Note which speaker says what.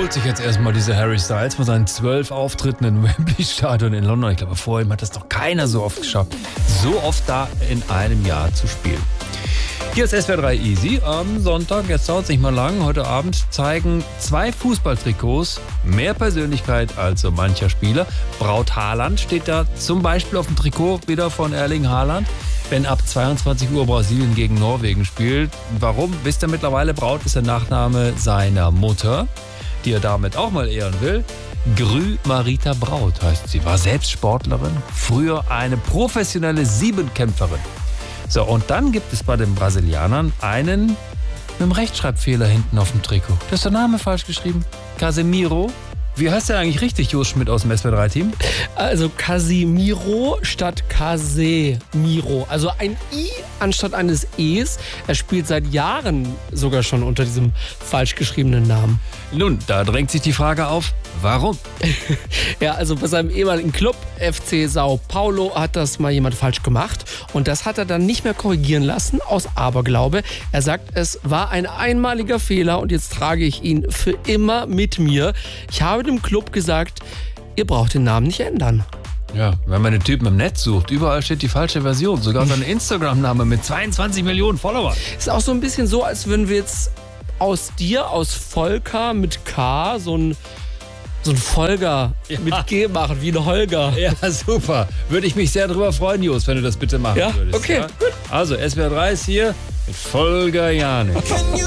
Speaker 1: erholt sich jetzt erstmal dieser Harry Styles von seinen 12 Auftritten im Wembley-Stadion in London. Ich glaube, vor ihm hat das noch keiner so oft geschafft, so oft da in einem Jahr zu spielen. Hier ist SWR 3 Easy am Sonntag. Jetzt dauert es nicht mal lang. Heute Abend zeigen 2 Fußballtrikots mehr Persönlichkeit als so mancher Spieler. Braut Haaland steht da zum Beispiel auf dem Trikot wieder von Erling Haaland, wenn ab 22 Uhr Brasilien gegen Norwegen spielt. Warum? Wisst ihr mittlerweile, Braut ist der Nachname seiner Mutter, die er damit auch mal ehren will. Grü Marita Braut heißt sie, war selbst Sportlerin, früher eine professionelle Siebenkämpferin. So, und dann gibt es bei den Brasilianern einen mit einem Rechtschreibfehler hinten auf dem Trikot. Da ist der Name falsch geschrieben. Casemiro. Wie heißt der eigentlich richtig, Jos Schmidt aus dem SWR3-Team?
Speaker 2: Also Casemiro statt Casemiro. Also ein I anstatt eines Es. Er spielt seit Jahren sogar schon unter diesem falsch geschriebenen Namen.
Speaker 1: Nun, da drängt sich die Frage auf, warum?
Speaker 2: Ja, also bei seinem ehemaligen Club FC Sao Paulo hat das mal jemand falsch gemacht. Und das hat er dann nicht mehr korrigieren lassen, aus Aberglaube. Er sagt, es war ein einmaliger Fehler und jetzt trage ich ihn für immer mit mir. Ich habe dem Club gesagt, ihr braucht den Namen nicht ändern.
Speaker 1: Ja, wenn man den Typen im Netz sucht, überall steht die falsche Version. Sogar sein Instagram-Name mit 22 Millionen Follower.
Speaker 2: Ist auch so ein bisschen so, als würden wir jetzt aus dir, aus Volker mit K, so ein Folger mit G machen, wie ein Holger.
Speaker 1: Ja, super. Würde ich mich sehr darüber freuen, Jos, wenn du das bitte machen würdest.
Speaker 2: Okay,
Speaker 1: gut. Also, SWR 3 ist hier mit Volker Janik.